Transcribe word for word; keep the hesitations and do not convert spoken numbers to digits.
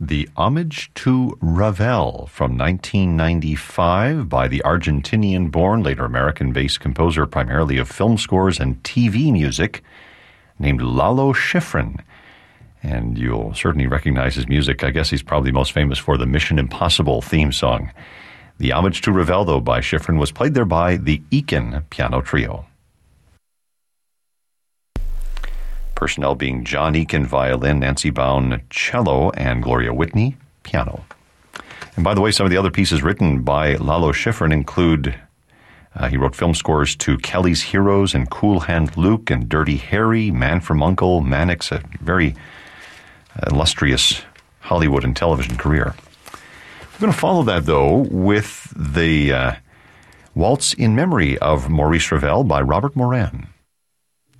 The Homage to Ravel from nineteen ninety-five by the Argentinian-born, later American-based composer primarily of film scores and T V music named Lalo Schifrin. And you'll certainly recognize his music. I guess he's probably most famous for the Mission Impossible theme song. The Homage to Ravel, though, by Schifrin was played there by the Eakin Piano Trio. Personnel being John Eakin, violin, Nancy Bown, cello, and Gloria Whitney, piano. And by the way, some of the other pieces written by Lalo Schifrin include, uh, he wrote film scores to Kelly's Heroes and Cool Hand Luke and Dirty Harry, Man from U N C L E, Mannix, a very illustrious Hollywood and television career. We're going to follow that, though, with the uh, Waltz in Memory of Maurice Ravel by Robert Moran.